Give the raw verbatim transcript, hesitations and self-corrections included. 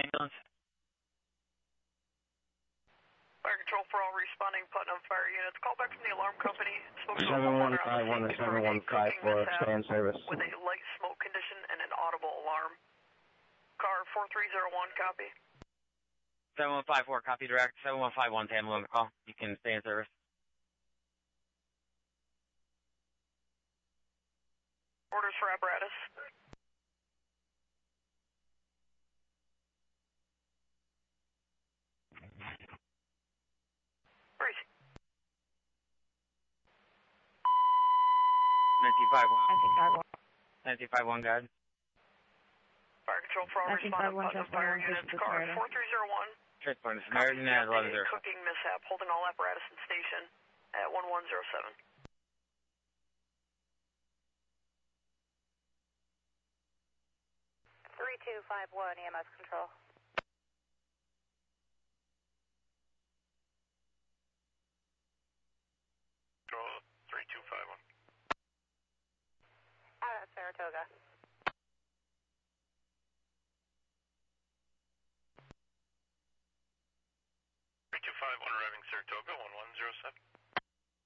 ambulance. Fire control for all responding Putnam fire units. Call back from the alarm company. seven one five one to seven one five four, stay in service. With a light smoke condition and an audible alarm. Car four three zero one, copy. seven one five four, copy direct. seven one five one, Tamla on the call. You can stay in service. Orders for apparatus. Where is he? nineteen five one. nineteen five one. nineteen five one, guide. Fire control for all responding Putnam fire units. Car four three zero one. Transport to Samaritan at eleven zero. Cooking mishap, holding all apparatus in station at one one zero seven. three two five one, E M S control. Control three two five one. Out at Saratoga. three two five one arriving Saratoga, one one zero seven.